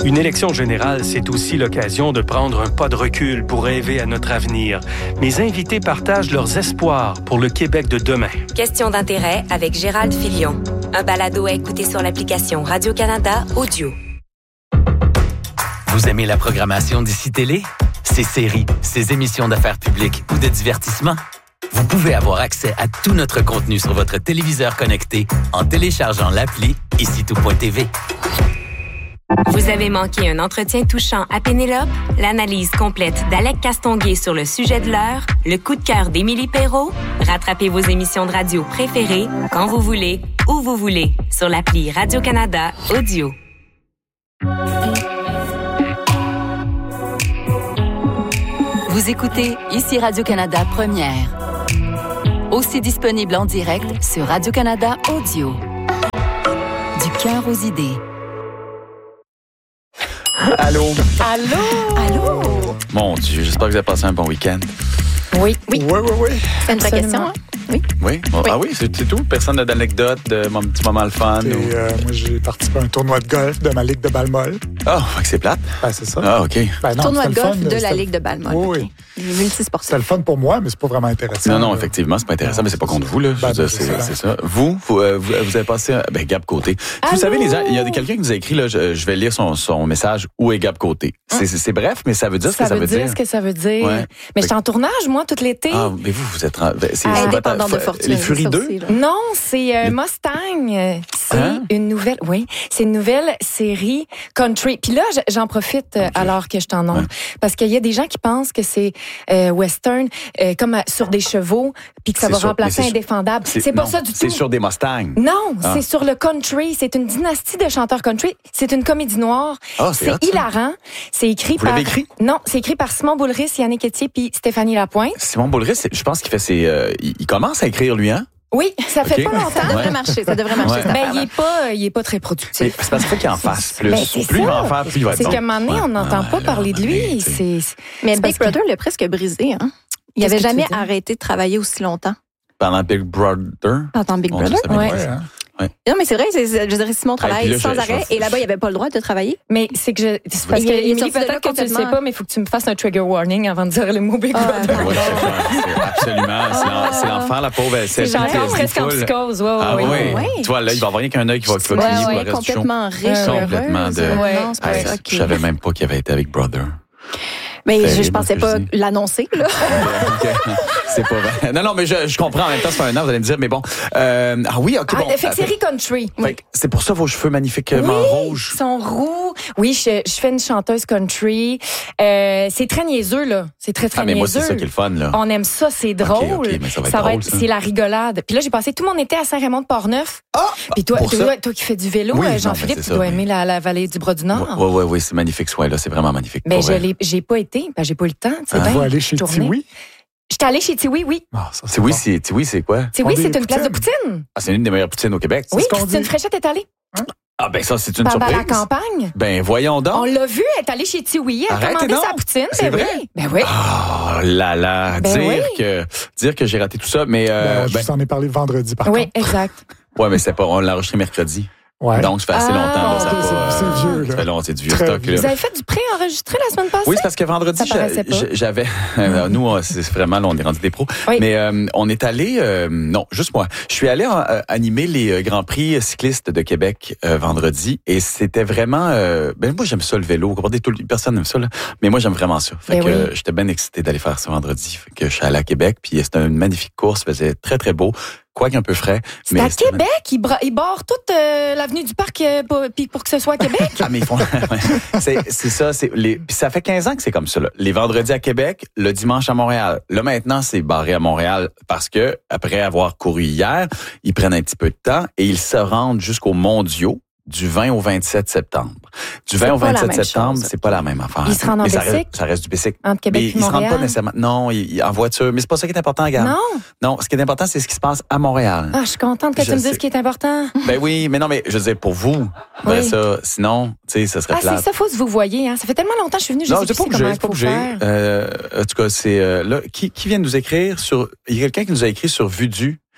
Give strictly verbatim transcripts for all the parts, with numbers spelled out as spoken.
Une élection générale, c'est aussi l'occasion de prendre un pas de recul pour rêver à notre avenir. Mes invités partagent leurs espoirs pour le Québec de demain. Question d'intérêt avec Gérald Filion. Un balado à écouter sur l'application Radio-Canada Audio. Vous aimez la programmation d'Ici Télé? Ses séries, ses émissions d'affaires publiques ou de divertissement? Vous pouvez avoir accès à tout notre contenu sur votre téléviseur connecté en téléchargeant l'appli ici tout point t v. Vous avez manqué un entretien touchant à Pénélope? L'analyse complète d'Alec Castonguay sur le sujet de l'heure? Le coup de cœur d'Émilie Perrault? Rattrapez vos émissions de radio préférées quand vous voulez, où vous voulez, sur l'appli Radio-Canada Audio. Vous écoutez ici Radio-Canada Première. Aussi disponible en direct sur Radio-Canada Audio. Du cœur aux idées. Allô? Allô? Allô? Mon Dieu, j'espère que vous avez passé un bon week-end. Oui, oui. Oui, oui, oui. C'est une vraie question, hein? Oui. Oui? Bon, Oui. Ah oui, c'est, c'est tout? Personne n'a d'anecdote de mon petit moment le fun? Et, Ou... euh, moi, j'ai participé à un tournoi de golf de ma ligue de balle molle. Ah, oh, fait que c'est plate? Ben, c'est ça. Ah, OK. Ben, non, Tournoi c'était de le golf fun, de la c'était- Ligue de Balmol. Oui, oui. Okay. Multisportif. C'était le fun pour moi, mais c'est pas vraiment intéressant. Non, non, là. effectivement, c'est pas intéressant, mais c'est pas contre vous, là. Je veux Ben, dire, ben, c'est, c'est ça. c'est ça. Vous, vous, euh, vous, vous avez passé, un- ben, Gab Côté. Vous Allô? savez, les gens, il y a quelqu'un qui nous a écrit, là, je, je vais lire son, son message, où est Gab Côté? C'est, c'est, c'est bref, mais ça veut dire ce que ça veut dire. ce que ça veut dire. Ouais. Mais j'étais en tournage, moi, tout l'été. Ah, mais vous, vous êtes, en- ben, c'est, Ah, c'est indépendant votre- de fortune. Les Furies ça deux? aussi, là. Non, c'est euh, Le- Mustang. Euh, C'est Hein? une nouvelle, oui, c'est une nouvelle série country. Puis là, j- j'en profite euh, Ok. alors que je t'en onde, Ouais. parce qu'il y a des gens qui pensent que c'est euh, western, euh, comme euh, sur des chevaux, puis que ça C'est va sur- remplacer mais c'est sur- Indéfendable. C'est pas non, ça du C'est tout. sur des Mustangs. Non, Ah. c'est sur le country. C'est une dynastie de chanteurs country. C'est une comédie noire. Ah, c'est c'est hot, ça. hilarant. C'est écrit Vous par. l'avez écrit? Non, c'est écrit par Simon Boulris, Yannick Etier puis Stéphanie Lapointe. Simon Boulris, c'est- je pense qu'il fait ses, euh, il, il commence à écrire, lui, hein? Oui, ça fait Ok. pas longtemps. Ça devrait Ouais. marcher. Ça devrait marcher. Ouais. cette Ben, il affaire-là. est pas, il est pas très Mais productif. c'est parce qu'il faut qu'il en fasse plus. Ben, c'est plus il va en ça. faire, plus il va être C'est bon. qu'à un moment donné, on Ouais. n'entend Ah, pas là, parler de à un moment donné, lui. tu sais. C'est Mais c'est Big parce que- Brother l'a presque brisé, hein? Il Qu'est-ce avait que tu jamais veux dire? arrêté de travailler aussi longtemps. Pendant Big Brother. Attends, Big Mon Brother? Dieu, ça Ouais. m'intéresse. Ouais, hein? Non, mais c'est vrai, c'est, c'est- je dirais, Simon Ah, et travaille puis là, sans je- arrêt, je- et là-bas, il avait pas le droit de travailler. Mais c'est que je, c'est parce Il que est- il est Émilie, sorti de là peut-être que tu le sais complètement. pas, mais il faut que tu me fasses un trigger warning avant de dire le mot Big Ah, Brother. Ben ouais, c'est clair, c'est absolument. C'est, l'en- c'est l'enfer, la pauvre. C'est celle qui genre est presque en full. psychose. Ouais, Ah ouais, oui. ouais. Ouais. Tu vois, là, il va y avoir rien qu'un œil qui va, qui va Ouais, cligner pour ouais, le reste du show. complètement riche, Ouais, complètement heureuse. de- Ouais. Non, c'est pas Hey, ça. Je savais même pas qu'il avait été avec Brother. Mais je, je Terrible, pensais ce que pas je dis. l'annoncer, là. Ok. C'est pas vrai. Non, non, mais je, je comprends. En même temps, ça fait un an, vous allez me dire, mais bon. Euh, ah oui, ok, Ah, bon. fait que série country. Fait que c'est pour ça vos cheveux magnifiquement Oui, rouges. ils sont roux. Oui, je, je fais une chanteuse country. Euh, c'est très niaiseux, là. C'est très, très Ah, mais moi, c'est niaiseux. ça qui est le fun, là. On aime ça, c'est drôle. ok, mais ça va être drôle, ça. C'est la rigolade. Puis là, j'ai passé tout mon été à Saint-Raymond-de-Portneuf. Ah! Puis toi, pour ça- toi, toi qui fais du vélo, Oui, euh, non, Jean-Philippe, mais c'est tu ça, dois mais- aimer la, la vallée du Bras-du-Nord. Oui, oui, oui, c'est magnifique ce coin-là. C'est vraiment magnifique. Mais pour je vrai. l'ai, j'ai pas été, ben, j'ai pas eu le temps. Tu sais Ah. bien, Vous allez chez tourner. Tiwi? J'étais allée chez Tiwi, oui. Ah, ça, C'est oui, bon. c'est, tu- oui, c'est quoi? Tiwi, On dit c'est une place de poutine. poutine. Ah, c'est une des meilleures poutines au Québec. ça? Oui, ce qu'on Christine dit. Fréchette est allée. Ah, ben ça, c'est une Pendant surprise. la campagne. Ben, voyons donc. On l'a vue, elle est allée chez Tiwi, elle a Arrêtez commandé donc. sa poutine. C'est ben vrai? oui. Ben oui. Oh là là, Ben dire oui. que dire que j'ai raté tout ça, mais euh, Ben, je ben, vous en ai parlé vendredi, par Oui, contre. exact. ouais, mais c'est pas, on l'a enregistré mercredi, Ouais. donc ça fait assez Ah, longtemps. Là, ça ok, a c'est- pas, c'est euh, vieux, là. Ça fait long, c'est du vieux Très stock. vieux. Vous Là. avez fait du pré-enregistré la semaine passée? Oui, c'est parce que vendredi, Ça paraissait j'a- pas. j'a- j'avais, euh, nous, on- c'est vraiment, là, on est rendu des pros, Oui. mais euh, on est allé, euh, non, juste moi, je suis allé euh, animer les euh, Grands Prix cyclistes de Québec euh, vendredi, et c'était vraiment, euh, ben moi j'aime ça le vélo, vous comprenez, tout, personne n'aime ça, là, mais moi j'aime vraiment ça. Fait Ben que oui. euh, j'étais bien excité d'aller faire ça vendredi, fait que je suis allé à Québec, puis c'était une magnifique course, il faisait très très beau, quoique un peu frais. C'est mais à c'était Québec, ils, bra- ils barrent toute euh, l'avenue du Parc euh, pour, puis pour que ce soit à Québec. Ah, mais ils font. Ouais. c'est, c'est ça. C'est les. Puis ça fait quinze ans que c'est comme ça. Là. Les vendredis à Québec, le dimanche à Montréal. Là maintenant, c'est barré à Montréal parce que après avoir couru hier, ils prennent un petit peu de temps et ils se rendent jusqu'aux Mondiaux du vingt au vingt-sept septembre. Du vingt C'est au pas la vingt-sept même septembre, chose. c'est pas la même affaire. Ils se rendent en Mais ça reste, bicycle? ça reste du bicycle. Entre Québec Mais et ils se rendent Montréal. pas nécessairement. Non, ils, ils- en voiture. Mais c'est pas ça qui est important, regarde. Non. Non, ce qui est important, c'est ce qui se passe à Montréal. Ah, je suis contente que Je tu me dises sais. ce qui est important. Ben oui, mais non, mais je veux dire, pour vous, Oui. ça, sinon, tu sais, ça serait Ah, plate. c'est ça, faut que vous voyez. Hein. Ça fait tellement longtemps que je suis venue, je Non, sais c'est plus pas obligé, comment c'est pas il faut obligé. faire. Euh, en tout cas, c'est euh, là qui, qui vient de nous écrire sur. Il y a quelqu'un qui nous a écrit sur Vudu.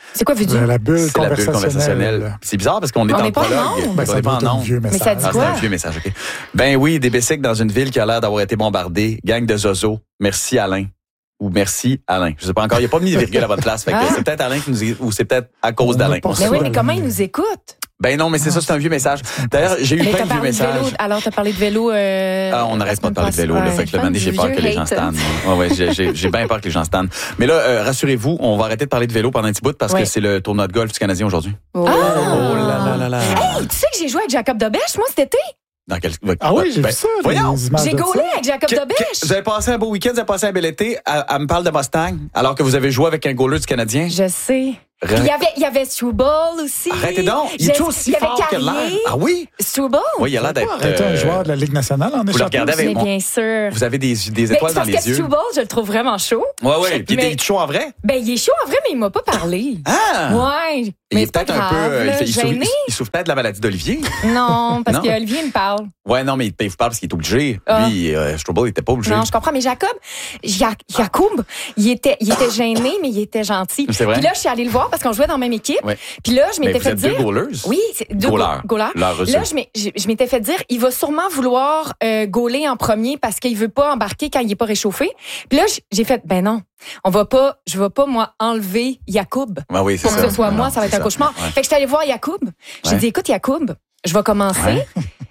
C'est quoi, Vudu? La, la bulle C'est la bulle conversationnelle. conversationnelle. C'est bizarre parce qu'on est On en n'est pas en prologue. ondes. Ben, on ça n'est pas doit en être un ondes. vieux Mais message. ça dit Ah, c'est quoi? un vieux message, OK. Ben oui, des bicycles dans une ville qui a l'air d'avoir été bombardée. Gang de zozo. Merci Alain. Ou merci Alain. Je sais pas encore. Il n'y a pas mis de virgule à la bonne place. Fait que Ah. c'est peut-être Alain qui nous est- ou c'est peut-être à cause On d'Alain. n'a pas On Mais sait oui, pas. mais comment ils nous écoutent? Ben non, mais c'est ça, c'est un vieux message. D'ailleurs, j'ai eu Mais plein t'as de vieux parlé de vélo. messages. Alors, t'as parlé de vélo. Euh, Ah, on la n'arrête pas de semaine parler de vélo, là. passée. Fait que le Ouais, moment, j'ai du peur que vieux les gens hate. se tannent. Ouais, ouais, j'ai, j'ai, j'ai bien peur que les gens se tannent. Mais là, euh, rassurez-vous, on va arrêter de parler de vélo pendant un petit bout parce Ouais. que c'est le tournoi de golf du Canadien aujourd'hui. Oh. Ah! Oh là là là là. Hey, tu sais que j'ai joué avec Jacob Dobèche, moi, cet été? Dans quel... Ah oui, j'ai Ben, vu ça. voyons. les images J'ai de gaulé ça. avec Jacob Que- Dobèche. que- vous avez passé un beau week-end, vous avez passé un bel été. Elle, elle me parle de Mustang alors que vous avez joué avec un goaler du Canadien. Je sais. Puis Re- il y avait, il y avait Struble aussi. Arrêtez donc. Il J'ai- est aussi il y avait fort que l'air. Carrier. Ah oui? Struble? Oui, il a l'air d'être... Arrêtez un euh, joueur de la Ligue nationale en vous le échappée. regardez avec Mais mon- bien sûr. Vous avez des, des Mais étoiles c'est dans parce les que yeux. Struble, je le trouve vraiment chaud. Ouais, ouais. Puis Mais- il est chaud en vrai? Ben, il est chaud en vrai, mais il m'a pas parlé. Ah! Ouais. Il Mais est c'est pas peut-être un grave, peu... euh, là, il, fait- il souffre, gêné. il souffre peut-être de la maladie d'Olivier. Non, parce Non. que Olivier me parle. Ouais, non, mais il vous parle parce qu'il est obligé. Ah. Lui, euh, Struble, il était pas obligé. Non, je comprends. Mais Jacob, Ja- Jacob, il était, il était gêné, mais il était gentil. C'est vrai? Puis là, je suis allée le voir parce qu'on jouait dans la même équipe. Ouais. Puis là, je Mais m'étais vous fait êtes deux dire. goalers? Oui, c'est deux Goalers. go- goalers. Leur reçu. Là, je m'ai- je je m'étais fait dire, il va sûrement vouloir euh, gauler en premier parce qu'il veut pas embarquer quand il est pas réchauffé. Puis là, j- j'ai fait, ben non, on va pas, je vais pas moi enlever Yacoub Ah oui, c'est pour ça. que ce soit Non, moi, ça va être c'est un cauchemar. Ouais. Fait que je suis allée voir Yacoub. J'ai Ouais. dit, écoute Yacoub, je vais commencer. Ouais.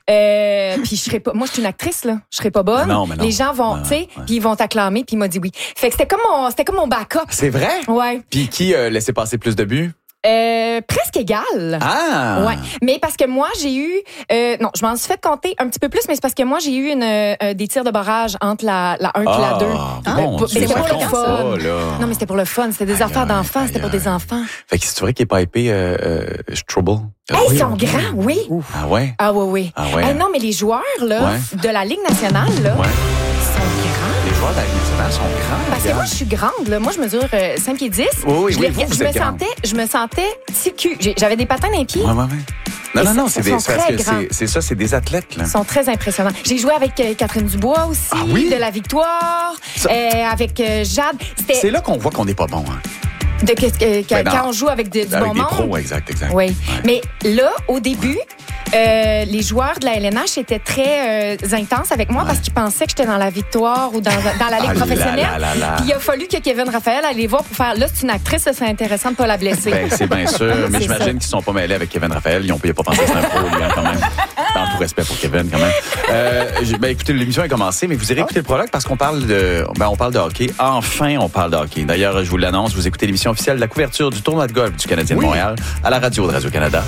Euh, puis je serai pas, moi je suis une actrice là, je serai pas bonne. Non, mais non. Les gens vont, Ouais, tu sais, ouais. puis ils vont t'acclamer, puis il m'a dit oui. Fait que c'était comme mon, c'était comme mon backup. C'est vrai? Ouais. Puis qui euh, laissait passer plus de buts? Euh, presque égal. Ah! Ouais, mais parce que moi j'ai eu euh, non, je m'en suis fait compter un petit peu plus, mais c'est parce que moi j'ai eu une euh, des tirs de barrage entre la la un et la deux. Ah, bon, pour- Dieu, c'était ça pour le compte, fun. ça, là. Non, mais c'était pour le fun, c'était des Aïe, affaires aïe, d'enfants, c'était aïe, pour des aïe. enfants. Fait que c'est vrai qu'il est pas épais, euh, euh, Struble? Hey, ils sont grands, oui. Ah ouais? Ah oui, oui. Ah ouais. Hey, non, mais les joueurs là Ouais. de la Ligue nationale là, Ouais. ils sont grands. Les joueurs de la Ligue nationale sont grands. Parce que regarde. moi, je suis grande, là. Moi, je mesure euh, cinq pieds dix. Oui, oui, je oui, les- vous, vous je êtes me grande. sentais, je me sentais petit cul. J'ai- J'avais des patins dans les pieds. Ouais, ouais, ouais. Non, Et non, non, ça- c'est ils des, sont c'est parce très que grands. c'est, c'est ça, c'est des athlètes, là. Ils sont très impressionnants. J'ai joué avec euh, Catherine Dubois aussi, Ah oui? de la Victoire, Ça- euh, avec euh, Jade. C'était C'est là qu'on voit qu'on n'est pas bon, hein. de qu'est-ce que- que- Ben non. quand on joue avec de- du Avec bon des monde. pros, exact, exact. Oui. Ouais. Mais là, au début, euh, les joueurs de la L N H étaient très euh, intenses avec moi Ouais. parce qu'ils pensaient que j'étais dans la Victoire ou dans, dans la Ligue Ah là professionnelle. là là là. Puis il a fallu que Kevin Raphaël aille les voir pour faire là, c'est une actrice, ça serait intéressant de pas la blesser. Ben, c'est bien sûr, mais C'est j'imagine ça. qu'ils sont pas mêlés avec Kevin Raphaël. Ils ont, ils ont pas pensé que c'était un pro, lui, hein, quand même. Dans tout respect pour Kevin, quand même. Euh, j'ai- ben, écoutez, l'émission est commencée, mais vous irez écouter le prologue parce qu'on parle de, ben, on parle de hockey. Enfin, on parle de hockey. D'ailleurs, je vous l'annonce, vous écoutez l'émission officielle de la couverture du tournoi de golf du Canadien de Montréal à la radio de Radio-Canada.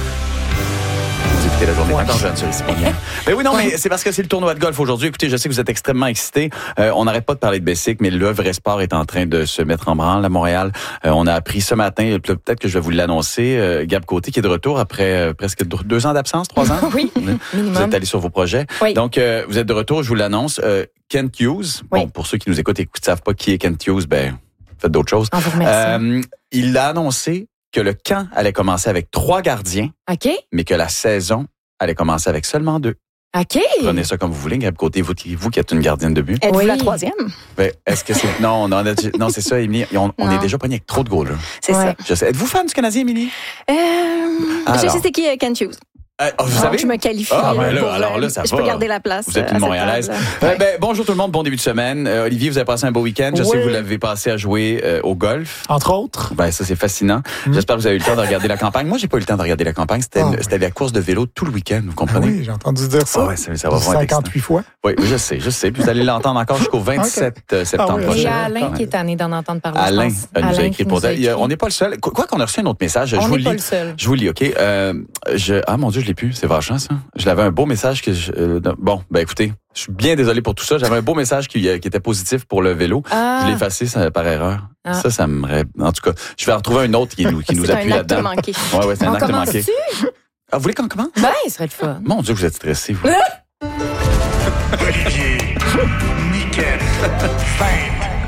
Vous écoutez la journée quand jeune sur ici. Ben oui, non, mais c'est parce que c'est le tournoi de golf aujourd'hui. Écoutez, je sais que vous êtes extrêmement excités. Euh, on n'arrête pas de parler de Bessic, mais le vrai sport est en train de se mettre en branle à Montréal. Euh, on a appris ce matin, peut-être que je vais vous l'annoncer, euh, Gab Côté qui est de retour après euh, presque deux ans d'absence, trois ans. Oui, Vous minimum. êtes allé sur vos projets. Oui. Donc, euh, vous êtes de retour, je vous l'annonce. Euh, Kent Hughes, Oui. bon, pour ceux qui nous écoutent et qui ne savent pas qui est Kent Hughes, ben, faites d'autres choses. On vous remercie. Euh, il a annoncé que le camp allait commencer avec trois gardiens, OK? mais que la saison allait commencer avec seulement deux. OK. Prenez ça comme vous voulez, Gab Côté, vous, qui- vous qui êtes une gardienne de but. Êtes-vous Oui. la troisième? Ben, est-ce que c'est... Non, on en a... non, c'est ça, Émilie. On, on Non. est déjà pogné avec trop de goalers. C'est Ouais. Je sais. Êtes-vous fan du Canadien, Émilie? ça. Euh, Alors. je sais c'est qui euh, Kent Hughes. Euh, oh, vous Donc, savez? je me qualifie. Ah, ben là, pour, alors là, euh, ça je va. peux garder la place. Vous êtes euh, une à cette Montréalaise. table. Euh, ben, bonjour tout le monde, bon début de semaine. Euh, Olivier, vous avez passé un beau week-end. Je sais Oui. que vous l'avez passé à jouer euh, au golf. Entre autres. Ben, ça, c'est fascinant. Mm. J'espère que vous avez eu le temps de regarder la campagne. Moi, j'ai pas eu le temps de regarder la campagne. C'était, Ah, une- oui. c'était la course de vélo tout le week-end, vous Ah comprenez? oui, j'ai entendu dire ça. Ah ouais, ça, ça va vraiment être cinquante-huit fois. Oui, je sais, je sais. Puis vous allez l'entendre encore jusqu'au vingt-sept septembre Ah oui, Et prochain. il y a Alain qui est tanné d'en entendre parler. je Alain pense. euh, nous a Alain écrit qui pour nous a elle. Il y a- écrit. On n'est pas le seul. Quoi quoi qu'on a reçu un autre message, je On vous n'est pas lis. le seul. Je vous lis, OK? Euh, je, ah, mon Dieu, je l'ai plus. C'est vachant, ça. Je l'avais un beau message que je, euh, bon, ben, écoutez, je suis bien désolé pour tout ça. J'avais un beau message qui, euh, qui était positif pour le vélo. Ah. Je l'ai effacé ça, par erreur. Ah. Ça, ça me... ré- En tout cas, je vais en retrouver un autre qui nous, qui nous C'est appuie un acte là-dedans. manqué. Ouais, ouais, c'est un On acte manqué. commence-tu? Ah, vous voulez qu'on commence? Ben, ce serait le fun. Mon Dieu, vous êtes stressé, vous. Olivier, Niquette, Femme,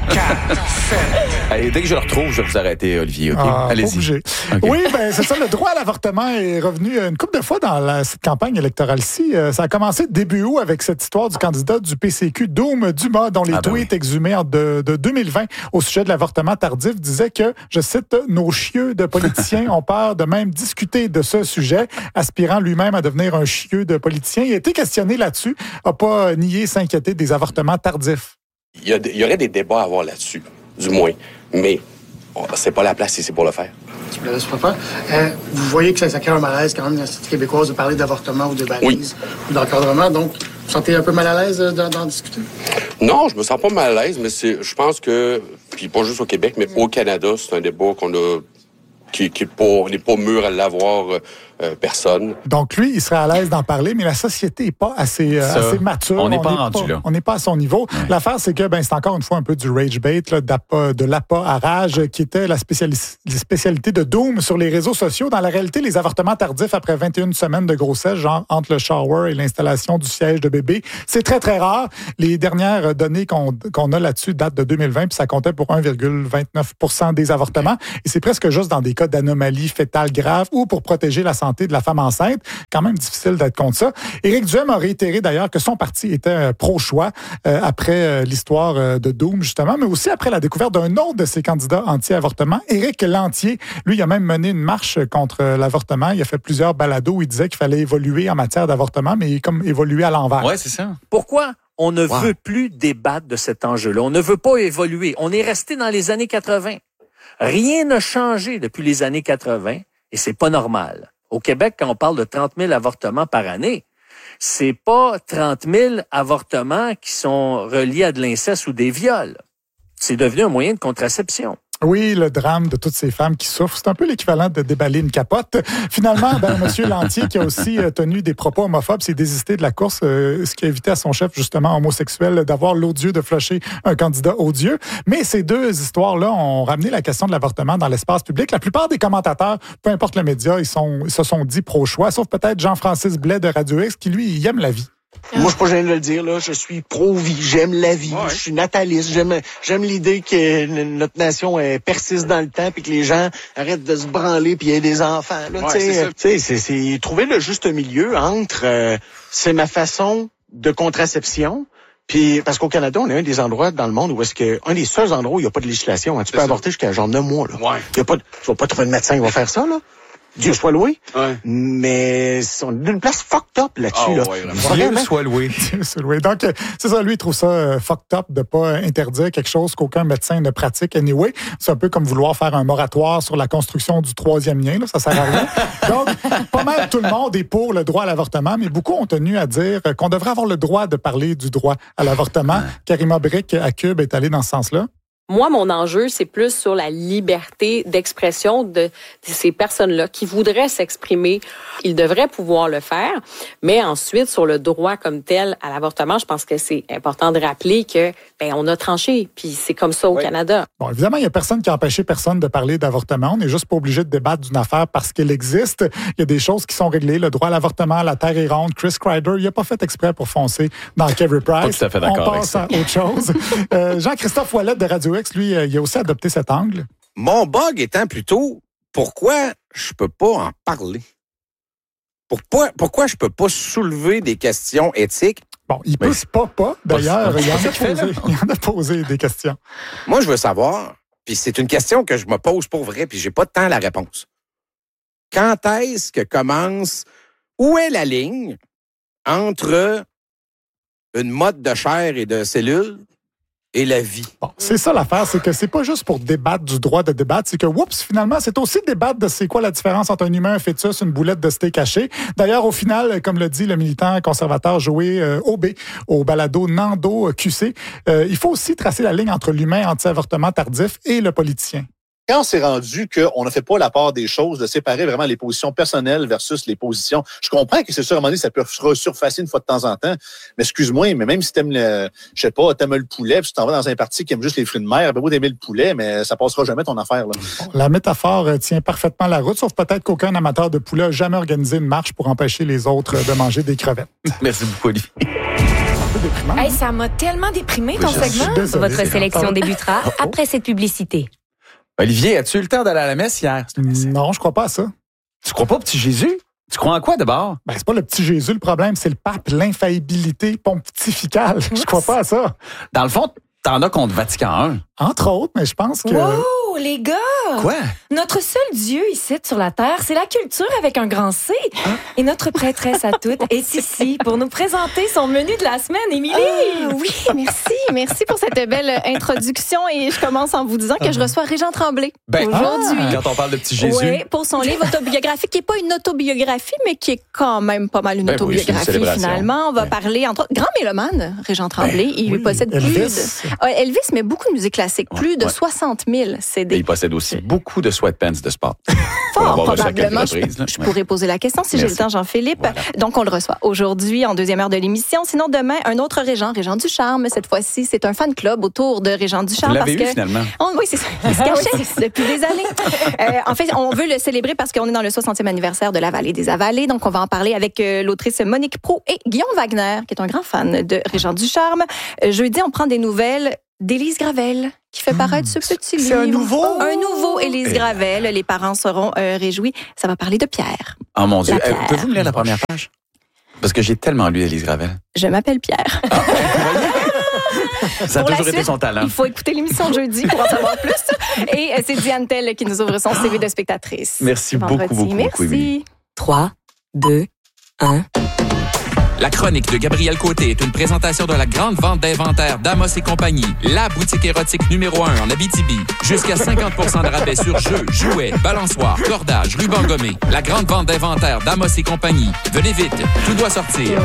quatre, sept. Allez, dès que je le retrouve, je vais vous arrêter, Olivier. OK? Ah, Allez-y. pas obligé. Okay. Oui, ben c'est ça. Le droit à l'avortement est revenu une couple de fois dans la, cette campagne électorale-ci. Euh, ça a commencé début août avec cette histoire du candidat du P C Q, Doom Dumas, dont les ah ben tweets oui. exhumés en de, de deux mille vingt au sujet de l'avortement tardif disaient que, je cite, « Nos chieux de politiciens ont peur de même discuter de ce sujet, aspirant lui-même à devenir un chieux de politicien. » Il a été questionné là-dessus, n'a pas nié s'inquiéter des avortements tardifs. Il y, a, il y aurait des débats à avoir là-dessus, du moins. Mais oh, c'est pas la place ici pour le faire. Tu me laisses pas faire. Euh, vous voyez que ça, ça crée un malaise quand même dans la société québécoise de parler d'avortement ou de balises oui. ou d'encadrement. Donc, vous vous sentez un peu mal à l'aise d'en, d'en discuter? Non, je me sens pas mal à l'aise, mais c'est, je pense que, puis pas juste au Québec, mais au Canada, c'est un débat qu'on a, qui, qui est pas, on n'est pas mûr à l'avoir euh, personne. Donc lui, il serait à l'aise d'en parler, mais la société est pas assez, euh, Ça, assez mature. on n'est pas rendu pas, là. On n'est pas à son niveau. Ouais. L'affaire, c'est que ben c'est encore une fois un peu du rage bait, là, de l'appât à rage, qui était la spéciali- spécialité de Doom sur les réseaux sociaux. Dans la réalité, les avortements tardifs après vingt et une semaines de grossesse, genre entre le shower et l'installation du siège de bébé, c'est très, très rare. Les dernières données qu'on, qu'on a là-dessus datent de deux mille vingt, puis ça comptait pour un virgule vingt-neuf pour cent des avortements. Et c'est presque juste dans des cas d'anomalie fétale grave ou pour protéger la santé de la femme enceinte. Quand même difficile d'être contre ça. Éric Duhem a réitéré d'ailleurs que son parti était euh, pro-choix euh, après euh, l'histoire euh, de Doom, justement, mais aussi après la découverte d'un autre de ses candidats anti-avortement, Éric Lantier. Lui, il a même mené une marche contre euh, l'avortement. Il a fait plusieurs balados où il disait qu'il fallait évoluer en matière d'avortement, mais comme évoluer à l'envers. Ouais, c'est ça. Pourquoi on ne wow. veut plus débattre de cet enjeu-là? On ne veut pas évoluer. On est resté dans les années quatre-vingt. Rien n'a changé depuis les années quatre-vingt et c'est pas normal. Au Québec, quand on parle de trente mille avortements par année, c'est pas trente mille avortements qui sont reliés à de l'inceste ou des viols. C'est devenu un moyen de contraception. Oui, le drame de toutes ces femmes qui souffrent, c'est un peu l'équivalent de déballer une capote. Finalement, ben, M. Lantier, qui a aussi euh, tenu des propos homophobes, s'est désisté de la course, euh, ce qui a évité à son chef, justement, homosexuel, d'avoir l'odieux de flusher un candidat odieux. Mais ces deux histoires-là ont ramené la question de l'avortement dans l'espace public. La plupart des commentateurs, peu importe le média, ils, sont, ils se sont dit pro-choix, sauf peut-être Jean-Francis Blais de Radio X, qui, lui, il aime la vie. Moi, je suis pas gêné de le dire, là. Je suis pro-vie. J'aime la vie. Ouais. Je suis nataliste. J'aime, j'aime l'idée que notre nation euh, persiste dans le temps puis que les gens arrêtent de se branler puis il y ait des enfants, là. Ouais, tu sais, c'est, c'est trouver le juste milieu entre, euh, c'est ma façon de contraception. Puis, parce qu'au Canada, on est un des endroits dans le monde où est-ce que, un des seuls endroits où il n'y a pas de législation. Hein. Tu c'est peux ça. Avorter jusqu'à genre neuf mois, là. Ouais. Il y a pas de, tu vas pas trouver de médecin qui va faire ça, là. Dieu soit loué. Ouais. Mais on est d'une place fucked up là-dessus. Oh, là. Ouais, Dieu soit loué. Dieu soit loué. Donc, c'est ça, lui, il trouve ça euh, fucked up de pas interdire quelque chose qu'aucun médecin ne pratique anyway. C'est un peu comme vouloir faire un moratoire sur la construction du troisième lien. Là, ça sert à rien. Donc, pas mal tout le monde est pour le droit à l'avortement, mais beaucoup ont tenu à dire qu'on devrait avoir le droit de parler du droit à l'avortement. Ouais. Karima Brick, à Cube, est allée dans ce sens-là. Moi, mon enjeu, c'est plus sur la liberté d'expression de, de ces personnes-là qui voudraient s'exprimer. Ils devraient pouvoir le faire. Mais ensuite, sur le droit comme tel à l'avortement, je pense que c'est important de rappeler que ben on a tranché. Puis c'est comme ça au oui. Canada. Bon, évidemment, il n'y a personne qui a empêché personne de parler d'avortement. On n'est juste pas obligé de débattre d'une affaire parce qu'elle existe. Il y a des choses qui sont réglées. Le droit à l'avortement, la terre est ronde. Chris Kreider, il n'a pas fait exprès pour foncer dans Kerry Price. Pas tout à fait d'accord. On passe à autre chose. euh, Jean-Christophe Ouellette de Radio X, lui, il a aussi adopté cet angle. Mon bug étant plutôt, pourquoi je peux pas en parler? Pourquoi, pourquoi je peux pas soulever des questions éthiques? Bon, il peut pas pas. D'ailleurs, il, il en a posé des questions. Moi, je veux savoir, puis c'est une question que je me pose pour vrai, puis j'ai pas de temps à la réponse. Quand est-ce que commence, où est la ligne entre une mode de chair et de cellules et la vie? Bon, c'est ça l'affaire, c'est que c'est pas juste pour débattre du droit de débattre, c'est que, oups, finalement, c'est aussi débattre de c'est quoi la différence entre un humain, un fœtus, une boulette de steak haché. D'ailleurs, au final, comme le dit le militant conservateur Joey euh, Aubé au balado Nando Q C, euh, il faut aussi tracer la ligne entre l'humain anti-avortement tardif et le politicien. Quand c'est rendu qu'on ne fait pas la part des choses, de séparer vraiment les positions personnelles versus les positions, je comprends que c'est sûr, à un moment donné, ça peut resurfacer une fois de temps en temps, mais excuse-moi, mais même si t'aimes le, je sais pas, t'aimes le poulet, puis tu t'en vas dans un parti qui aime juste les fruits de mer, ben vous t'aimer le poulet, mais ça passera jamais ton affaire, là. La métaphore tient parfaitement la route, sauf peut-être qu'aucun amateur de poulet n'a jamais organisé une marche pour empêcher les autres de manger des crevettes. Merci beaucoup, Olivier. peu déprimant. Hey, ça m'a tellement déprimé, ton Oui, je suis segment. désolé, Votre c'est sélection longtemps. débutera après cette publicité. Olivier, as-tu eu le temps d'aller à la messe hier? Non, je crois pas à ça. Tu crois pas au petit Jésus? Tu crois en quoi d'abord? Ben, c'est pas le petit Jésus le problème, c'est le pape, l'infaillibilité pontificale. Je crois pas à ça. Dans le fond, t'en as contre Vatican un. Entre autres, mais je pense que... Wow, les gars! Quoi? Notre seul Dieu ici sur la terre, c'est la culture avec un grand C. Et notre prêtresse à toutes est ici pour nous présenter son menu de la semaine, Émilie. Ah, oui, merci. Merci pour cette belle introduction. Et je commence en vous disant que je reçois Régent Tremblay Ben, aujourd'hui. ah, quand on parle de petit Jésus. Oui, pour son livre autobiographique, qui n'est pas une autobiographie, mais qui est quand même pas mal une Ben oui, c'est une autobiographie, célébration. finalement. On va parler, entre autres, grand mélomane, Régent Tremblay. Ben, il oui. possède Elvis. plus de... Ah, Elvis, mais beaucoup de musique classique. Plus de ouais. soixante mille C Et D. il possède aussi beaucoup de sweatpants de sport. Fort On va voir ça à quelques probablement. Je, reprises, là. je pourrais poser la question si j'ai le Merci. temps, Jean-Philippe. Voilà. Donc, on le reçoit aujourd'hui en deuxième heure de l'émission. Sinon, demain, un autre Régent, Régent Ducharme. Cette fois-ci, c'est un fan club autour de Régent Ducharme. Vous l'avez parce eu, que finalement? On- oui, c'est ça. Il se cachait depuis des années. Euh, en fait, on veut le célébrer parce qu'on est dans le soixantième anniversaire de la Vallée des Avalées. Donc, on va en parler avec euh, l'autrice Monique Pro et Guillaume Wagner, qui est un grand fan de Régent Ducharme. Euh, jeudi, on prend des nouvelles d'Élise Gravel, qui fait paraître ce petit livre. C'est un nouveau? Un nouveau Élise Eh. Gravel. Les parents seront euh, réjouis. Ça va parler de Pierre. Oh mon Dieu. La Euh, pierre. Pouvez-vous me lire la première page? Parce que j'ai tellement lu Élise Gravel. Je m'appelle Pierre. Ça a Pour la toujours été suite, son talent. Il faut écouter l'émission de jeudi pour en savoir plus. Et euh, c'est Diane Tell qui nous ouvre son C V de spectatrice. Merci beaucoup, Vendredi. beaucoup, beaucoup, Émilie. Merci. trois, deux, un. La chronique de Gabriel Côté est une présentation de la grande vente d'inventaire d'Amos et compagnie, la boutique érotique numéro un en Abitibi. Jusqu'à cinquante pour cent de rabais sur jeux, jouets, balançoires, cordages, rubans gommés. La grande vente d'inventaire d'Amos et compagnie. Venez vite, tout doit sortir.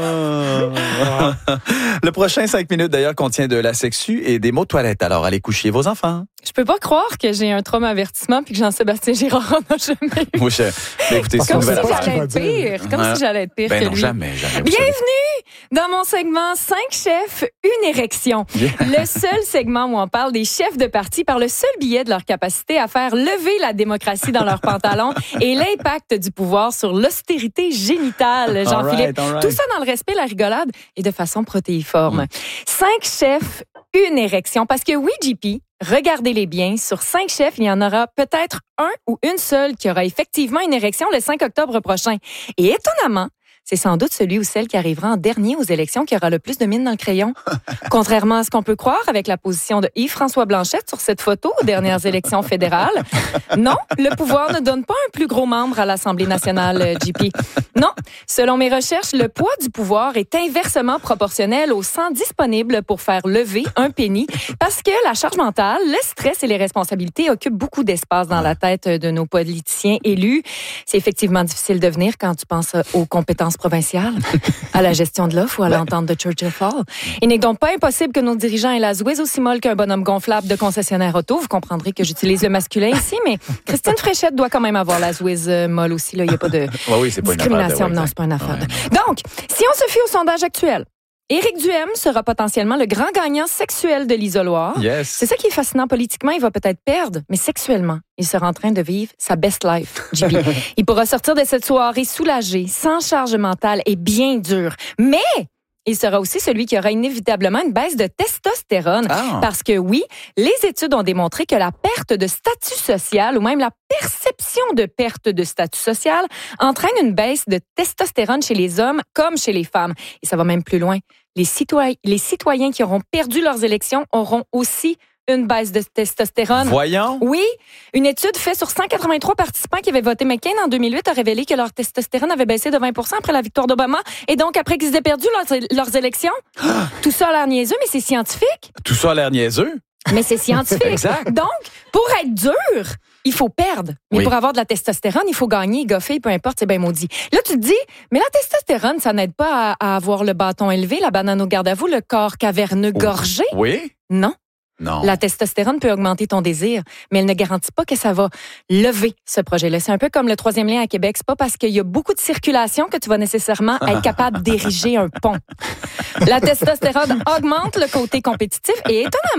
Le prochain cinq minutes, d'ailleurs, contient de la sexu et des mots de toilette. Alors, allez coucher vos enfants. Je peux pas croire que j'ai un trauma avertissement puis que Jean-Sébastien Girard en a jamais eu. Moi, je... Mais écoutez, c'est une Comme si nouvelle affaire. j'allais être pire. Comme Ouais. si j'allais être pire Ben que non, lui. jamais, jamais. Bienvenue dans mon segment cinq chefs, une érection. Yeah. Le seul segment où on parle des chefs de parti par le seul biais de leur capacité à faire lever la démocratie dans leurs pantalons et l'impact du pouvoir sur l'austérité génitale, Jean-Philippe. All right, all right. Tout ça dans le respect, la rigolade et de façon protéiforme. Cinq chefs, une érection. Parce que oui, J P, regardez-les bien. Sur cinq chefs, il y en aura peut-être un ou une seule qui aura effectivement une érection le cinq octobre prochain. Et étonnamment, c'est sans doute celui ou celle qui arrivera en dernier aux élections qui aura le plus de mine dans le crayon. Contrairement à ce qu'on peut croire avec la position de Yves-François Blanchette sur cette photo aux dernières élections fédérales. Non, le pouvoir ne donne pas un plus gros membre à l'Assemblée nationale, J P. Non, selon mes recherches, le poids du pouvoir est inversement proportionnel au sang disponible pour faire lever un penny parce que la charge mentale, le stress et les responsabilités occupent beaucoup d'espace dans la tête de nos politiciens élus. C'est effectivement difficile de venir quand tu penses aux compétences provinciale, à la gestion de l'offre ou à l'entente de Churchill Fall. Il n'est donc pas impossible que nos dirigeants aient la zouise aussi molle qu'un bonhomme gonflable de concessionnaire auto. Vous comprendrez que j'utilise le masculin ici, mais Christine Fréchette doit quand même avoir la zouise euh, molle aussi. Là. Il n'y a pas de Ouais, oui, c'est pas une affaire de- discrimination. ouais, non, exact. c'est pas une affaire. de- Donc, si on se fie au sondage actuel, Éric Duhem sera potentiellement le grand gagnant sexuel de l'isoloir. Yes. C'est ça qui est fascinant politiquement. Il va peut-être perdre, mais sexuellement, il sera en train de vivre sa best life, J P. Il pourra sortir de cette soirée soulagé, sans charge mentale et bien dur. Mais il sera aussi celui qui aura inévitablement une baisse de testostérone. Ah. Parce que oui, les études ont démontré que la perte de statut social ou même la perception de perte de statut social entraîne une baisse de testostérone chez les hommes comme chez les femmes. Et ça va même plus loin. Les citoyens, les citoyens qui auront perdu leurs élections auront aussi une baisse de testostérone. Voyons. Oui, une étude faite sur cent quatre-vingt-trois participants qui avaient voté McCain en deux mille huit a révélé que leur testostérone avait baissé de vingt pour cent après la victoire d'Obama. Et donc, après qu'ils aient perdu leurs, leurs élections, tout ça a l'air niaiseux, mais c'est scientifique. Tout ça a l'air niaiseux. Mais c'est scientifique. Exact. Donc, pour être dur, il faut perdre. Mais Oui. pour avoir de la testostérone, il faut gagner, goffer, peu importe, c'est bien maudit. Là, tu te dis, mais la testostérone, ça n'aide pas à, à avoir le bâton élevé, la banane au garde à vous, le corps caverneux gorgé. Oui? Non. Non. La testostérone peut augmenter ton désir, mais elle ne garantit pas que ça va lever ce projet-là. C'est un peu comme le troisième lien à Québec. C'est pas parce qu'il y a beaucoup de circulation que tu vas nécessairement être capable d'ériger un pont. La testostérone augmente le côté compétitif et étonnamment,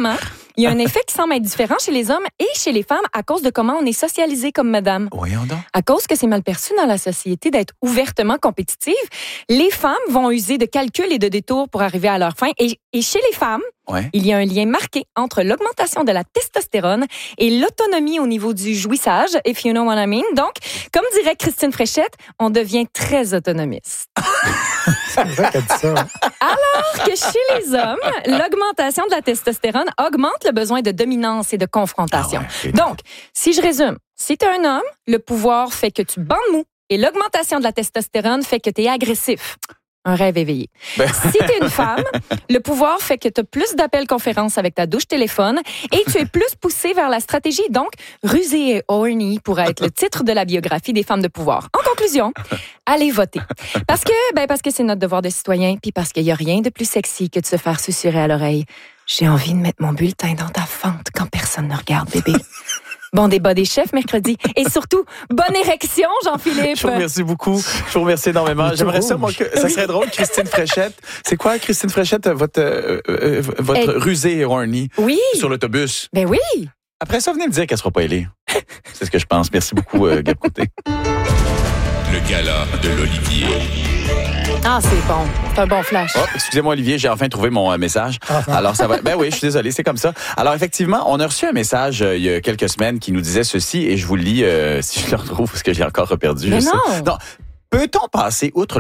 Il y a un effet qui semble être différent chez les hommes et chez les femmes à cause de comment on est socialisé comme madame. Voyons donc. À cause que c'est mal perçu dans la société d'être ouvertement compétitive, les femmes vont user de calculs et de détours pour arriver à leur fin. Et, et chez les femmes, ouais. il y a un lien marqué entre l'augmentation de la testostérone et l'autonomie au niveau du jouissage, if you know what I mean. Donc, comme dirait Christine Fréchette, on devient très autonomiste. C'est vrai qu'elle dit ça. Alors que chez les hommes, l'augmentation de la testostérone augmente le besoin de dominance et de confrontation. Ah ouais, Donc, si je résume, si tu es un homme, le pouvoir fait que tu bandes mou et l'augmentation de la testostérone fait que tu es agressif. Un rêve éveillé. Ben... Si tu es une femme, le pouvoir fait que tu as plus d'appels conférences avec ta douche téléphone et tu es plus poussé vers la stratégie. Donc, rusé et horny pourrait être le titre de la biographie des femmes de pouvoir. En conclusion, allez voter. Parce que, ben, parce que c'est notre devoir de citoyen, puis parce qu'il y a rien de plus sexy que de se faire susurrer à l'oreille. J'ai envie de mettre mon bulletin dans ta fente quand personne ne regarde, bébé. Bon débat des chefs mercredi. Et surtout, bonne érection, Jean-Philippe. Je vous remercie beaucoup. Je vous remercie énormément. J'aimerais ça, moi, que ça serait drôle, Christine Fréchette. C'est quoi, Christine Fréchette, votre, euh, euh, votre Elle... rusée et horny oui. sur l'autobus? Ben oui. Après ça, venez me dire qu'elle sera pas élue. C'est ce que je pense. Merci beaucoup, euh, Gab Côté. Le gala de l'Olivier. Ah, c'est bon. C'est un bon flash. Oh, excusez-moi, Olivier, j'ai enfin trouvé mon euh, message. Alors, ça va. Ben oui, je suis désolé, c'est comme ça. Alors, effectivement, on a reçu un message euh, il y a quelques semaines qui nous disait ceci, et je vous le lis euh, si je le retrouve, parce que j'ai encore perdu. Mais je non. sais. Non. Peut-on passer outre